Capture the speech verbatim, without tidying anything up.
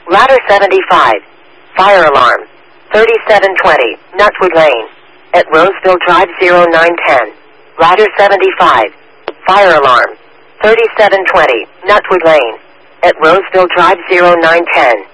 Ladder seventy-five. Fire alarm. thirty-seven twenty, Nutwood Lane. At Roseville Drive zero nine ten. Ladder seventy-five. Fire alarm. thirty-seven twenty, Nutwood Lane. At Roseville Drive zero nine ten.